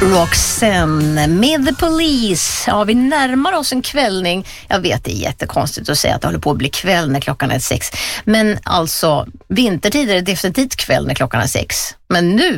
Roxanne med The Police. Ja, vi närmar oss en kvällning. Jag vet, det är jättekonstigt att säga att det håller på att bli kväll när klockan är 6. Men alltså, vintertid är det definitivt kväll när klockan är 6. Men nu